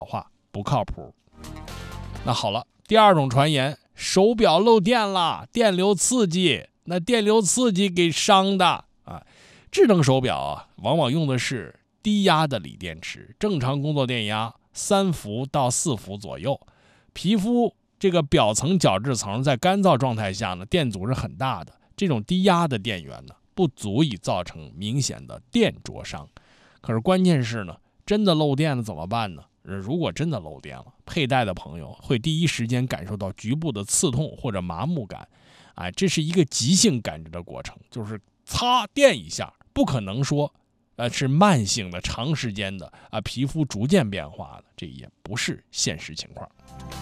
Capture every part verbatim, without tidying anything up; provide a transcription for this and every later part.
话不靠谱。那好了，第二种传言，手表漏电了，电流刺激，那电流刺激给伤的啊。智能手表啊，往往用的是低压的锂电池，正常工作电压三伏到四伏左右。皮肤这个表层角质层在干燥状态下呢，电阻是很大的，这种低压的电源呢，不足以造成明显的电灼伤。可是关键是呢，真的漏电了怎么办呢？如果真的漏电了，佩戴的朋友会第一时间感受到局部的刺痛或者麻木感，哎，这是一个急性感知的过程，就是擦电一下，不可能说，呃，是慢性的、长时间的啊，皮肤逐渐变化的，这也不是现实情况。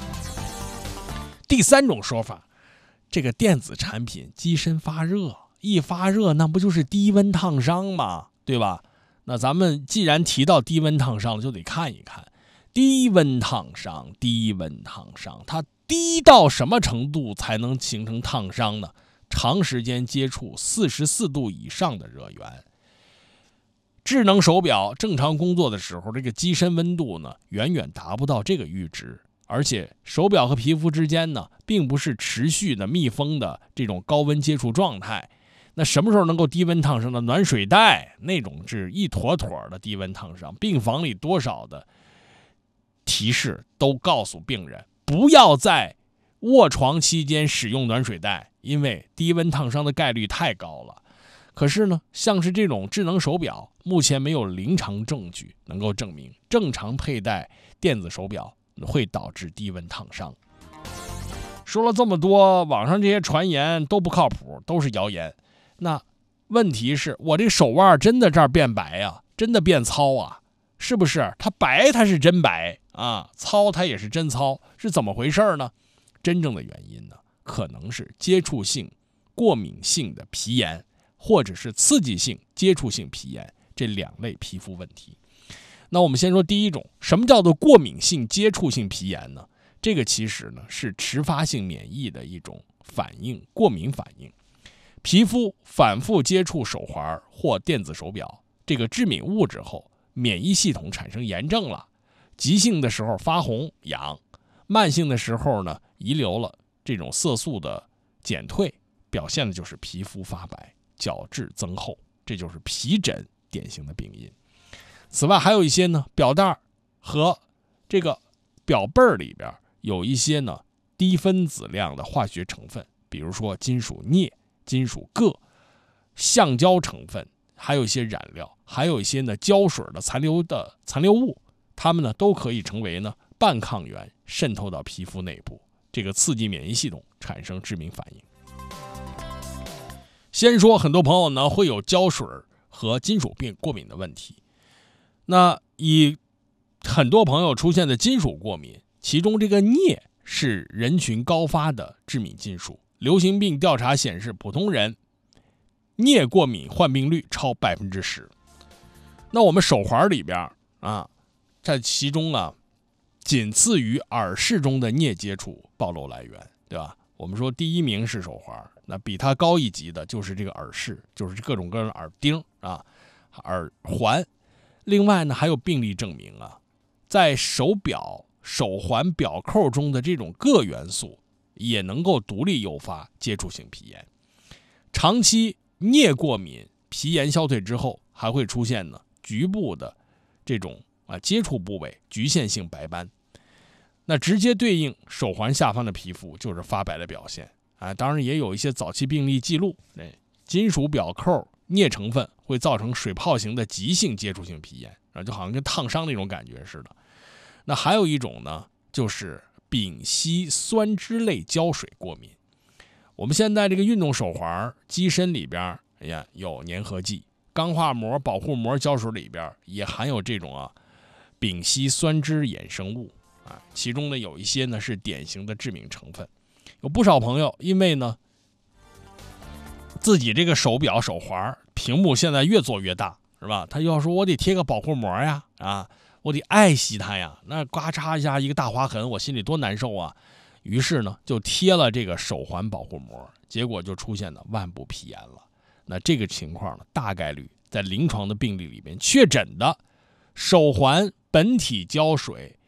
第三种说法，这个电子产品机身发热，一发热那不就是低温烫伤吗？对吧？那咱们既然提到低温烫伤了，就得看一看低温烫伤，低温烫伤，它低到什么程度才能形成烫伤呢？长时间接触四十四度以上的热源。智能手表正常工作的时候，这个机身温度呢，远远达不到这个阈值，而且手表和皮肤之间呢，并不是持续的密封的这种高温接触状态。那什么时候能够低温烫伤的？暖水袋那种是一坨坨的低温烫伤，病房里多少的提示都告诉病人不要在卧床期间使用暖水袋，因为低温烫伤的概率太高了。可是呢，像是这种智能手表，目前没有临床证据能够证明正常佩戴电子手表会导致低温烫伤。说了这么多，网上这些传言都不靠谱，都是谣言。那问题是，我这手腕真的这儿变白啊，真的变糙啊，是不是？它白它是真白啊，糙它也是真糙，是怎么回事呢？真正的原因呢，可能是接触性过敏性的皮炎，或者是刺激性接触性皮炎这两类皮肤问题。那我们先说第一种，什么叫做过敏性接触性皮炎呢？这个其实呢是迟发性免疫的一种反应，过敏反应。皮肤反复接触手环或电子手表这个致敏物质后，免疫系统产生炎症了，急性的时候发红痒，慢性的时候呢遗留了这种色素的减退，表现的就是皮肤发白、角质增厚，这就是皮疹典型的病因。此外还有一些呢，表带和这个表背里边有一些呢低分子量的化学成分，比如说金属镍、金属铬、橡胶成分，还有一些染料，还有一些呢胶水的残留的残留物，它们呢都可以成为呢半抗原，渗透到皮肤内部，这个刺激免疫系统，产生致敏反应。先说很多朋友呢会有胶水和金属病过敏的问题，那以很多朋友出现的金属过敏，其中这个镍是人群高发的致敏金属。流行病调查显示，普通人镍过敏患病率超百分之十。那我们手环里边啊，在其中啊，仅次于耳饰中的镍接触暴露来源，对吧？我们说第一名是手环，那比它高一级的就是这个耳饰，就是各种各样的耳钉啊、耳环。另外呢，还有病例证明啊，在手表、手环表扣中的这种铬元素也能够独立诱发接触性皮炎。长期镍过敏，皮炎消退之后，还会出现呢局部的这种啊接触部位局限性白斑。那直接对应手环下方的皮肤就是发白的表现啊。当然也有一些早期病例记录，金属表扣镍成分会造成水泡型的急性接触性皮炎啊，就好像跟烫伤那种感觉似的。那还有一种呢，就是丙烯酸酯类胶水过敏。我们现在这个运动手环机身里边，哎呀，有粘合剂，钢化膜、保护膜胶水里边也含有这种啊丙烯酸酯衍生物啊，其中呢有一些呢是典型的致敏成分。有不少朋友因为呢自己这个手表手环屏幕现在越做越大，是吧？他又要说我得贴个保护膜呀，啊，我得爱惜它呀，那呱嚓一下一个大划痕，我心里多难受啊。于是呢就贴了这个手环保护膜，结果就出现了腕部皮炎了。那这个情况呢，大概率在临床的病例里面确诊的手环本体胶水